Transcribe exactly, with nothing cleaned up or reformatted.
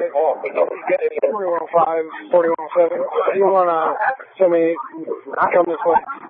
forty-one oh five, forty-one oh seven. You want to tell me, come this way?